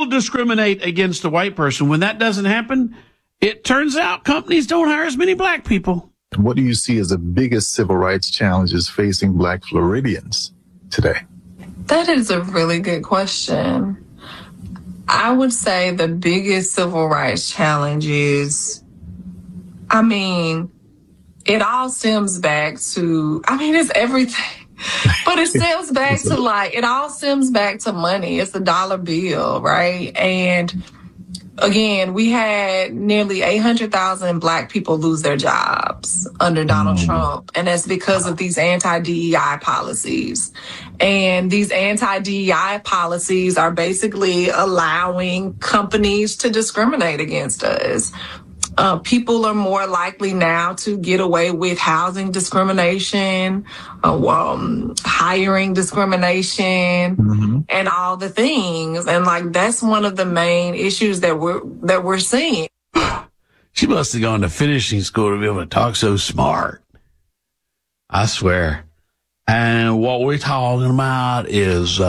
discriminate against a white person. When that doesn't happen, it turns out companies don't hire as many black people. What do you see as the biggest civil rights challenges facing black Floridians today? That is a really good question. I would say the biggest civil rights challenge is, it all stems back to, it's everything. But it stems back to it all stems back to money. It's the dollar bill, right? And again, we had nearly 800,000 black people lose their jobs under Donald Trump. And that's because of these anti-DEI policies. And these anti-DEI policies are basically allowing companies to discriminate against us. People are more likely now to get away with housing discrimination, hiring discrimination, and all the things. And that's one of the main issues that we're seeing. She must have gone to finishing school to be able to talk so smart. I swear. And what we're talking about is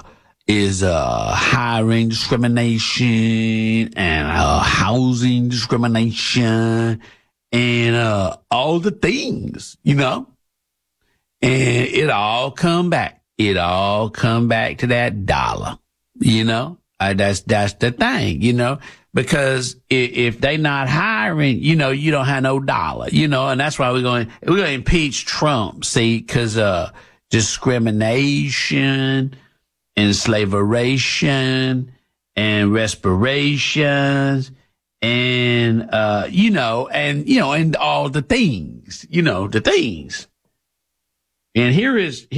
hiring discrimination and housing discrimination and all the things, And it all come back. It all come back to that dollar, That's the thing, Because if they not hiring, you don't have no dollar, And that's why we're going to impeach Trump, see, because discrimination, enslavation and respirations and and all the things, the things. And here is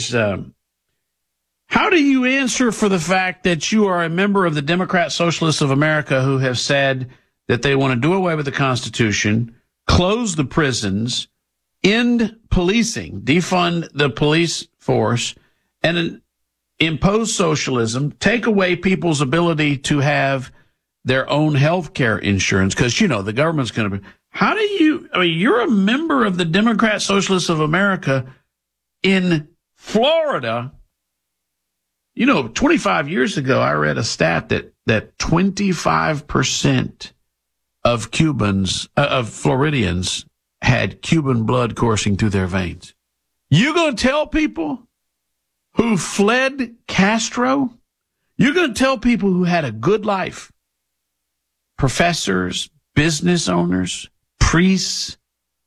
how do you answer for the fact that you are a member of the Democrat Socialists of America who have said that they want to do away with the Constitution, close the prisons, end policing, defund the police force, and impose socialism, take away people's ability to have their own health care insurance, because, the government's going to be... How do you... you're a member of the Democrat Socialists of America in Florida. 25 years ago, I read a stat that 25% of Floridians had Cuban blood coursing through their veins. You going to tell people who fled Castro? You're going to tell people who had a good life, professors, business owners, priests,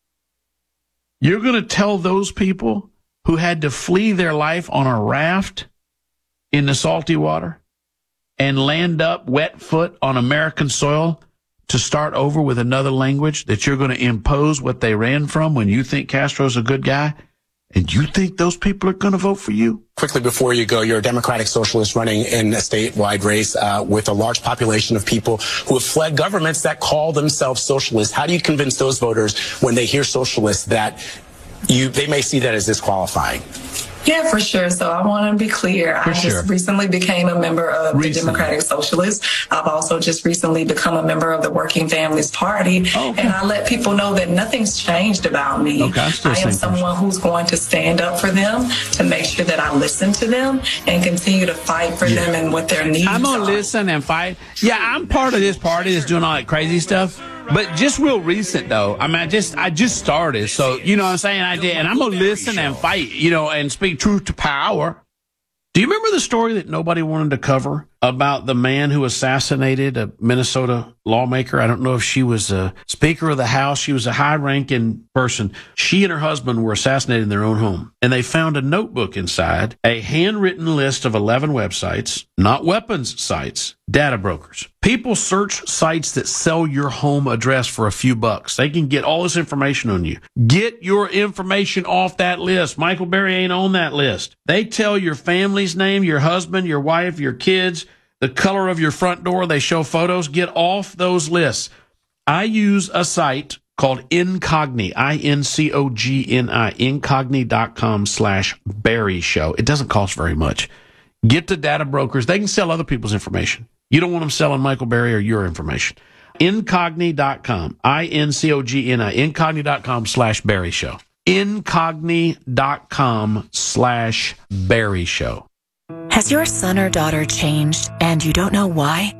you're going to tell those people who had to flee their life on a raft in the salty water and land up wet foot on American soil to start over with another language, that you're going to impose what they ran from when you think Castro's a good guy? And you think those people are going to vote for you? Quickly before you go, you're a Democratic Socialist running in a statewide race with a large population of people who have fled governments that call themselves socialists. How do you convince those voters when they hear socialists that they may see that as disqualifying? Yeah, for sure. So I want to be clear. I just recently became a member of the Democratic Socialists. I've also just recently become a member of the Working Families Party. And I let people know that nothing's changed about me. I am someone who's going to stand up for them, to make sure that I listen to them and continue to fight for them and what their needs are. I'm going to listen and fight. Yeah, I'm part of this party that's doing all that crazy stuff. But just real recent, though. I just started. So, you know what I'm saying? I did. And I'm going to listen and fight, and speak truth to power. Do you remember the story that nobody wanted to cover about the man who assassinated a Minnesota lawmaker? I don't know if she was a Speaker of the House. She was a high-ranking person. She and her husband were assassinated in their own home. And they found a notebook inside, a handwritten list of 11 websites, not weapons sites, data brokers. People search sites that sell your home address for a few bucks. They can get all this information on you. Get your information off that list. Michael Berry ain't on that list. They tell your family's name, your husband, your wife, your kids, the color of your front door. They show photos. Get off those lists. I use a site called Incogni, INCOGNI, incogni.com/Berry Show. It doesn't cost very much. Get the data brokers. They can sell other people's information. You don't want them selling Michael Berry or your information. Incogni.com, INCOGNI, incogni.com/Berry Show. Incogni.com/Berry Show. Has your son or daughter changed and you don't know why?